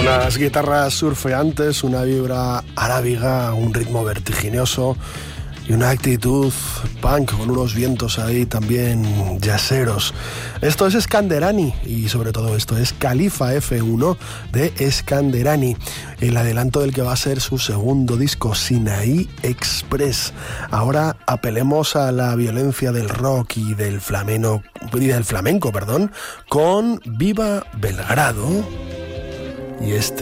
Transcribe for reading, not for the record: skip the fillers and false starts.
Unas guitarras surfeantes, una vibra arábiga, un ritmo vertiginoso y una actitud punk con unos vientos ahí también jazzeros. Esto es Skanderani y sobre todo esto es Califa F1 de Skanderani, el adelanto del que va a ser su segundo disco, Sinaí Express. Ahora apelemos a la violencia del rock y del flamenco, con Viva Belgrado y este